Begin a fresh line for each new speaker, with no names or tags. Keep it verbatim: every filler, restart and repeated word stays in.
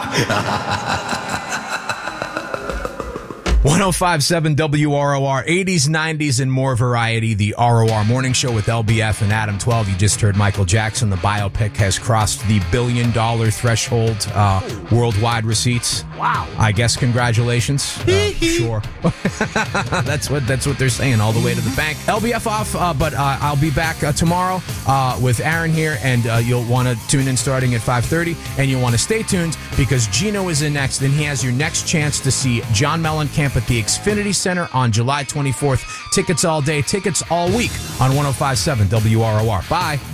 one oh five point seven W R O R, eighties, nineties, and more variety. The R O R Morning Show with L B F and Adam twelve. You just heard Michael Jackson. The biopic has crossed the billion-dollar threshold. Uh, worldwide receipts.
Wow.
I guess congratulations. Uh, sure. that's what that's what they're saying, all the way to the bank. L B F off, uh, but uh, I'll be back uh, tomorrow uh, with Aaron here, and uh, you'll want to tune in starting at five thirty, and you'll want to stay tuned because Gino is in next, and he has your next chance to see John Mellencamp at the Xfinity Center on July twenty-fourth. Tickets all day, tickets all week on one oh five point seven W R O R. Bye.